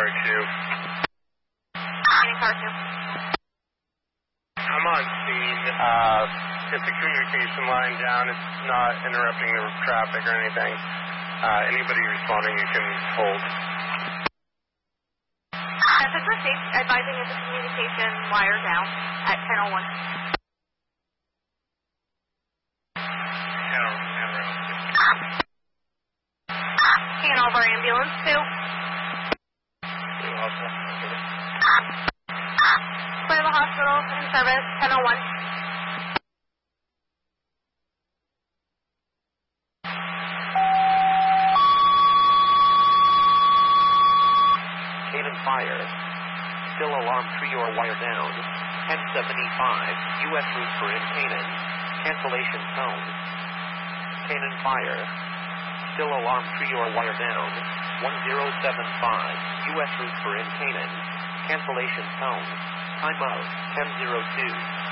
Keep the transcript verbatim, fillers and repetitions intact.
car two. Cannon car two. I'm on scene. Uh, get the communication line down. It's not interrupting the traffic or anything. Uh, anybody responding, you can hold. Message received, advising of the communication wire down at ten oh one. Hanover ambulance two. Clear the hospital in service, ten oh one. Cannon fire. Still alarm three or wire down. ten seventy-five, U S route for in Cannon. Cancellation tone. Cannon fire. Still alarm three or wire down. one zero seven five, U S route for in Cannon. Cancellation tone. Time out, ten oh two.